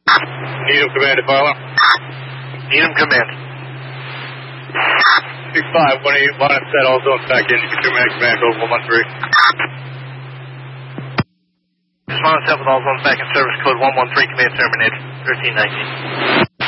Needham Command to Barlow. Needham Command. 65-181 set, all zones back in. Command over 113. Respond set with all zones back in service, code 113, command terminated, 1319.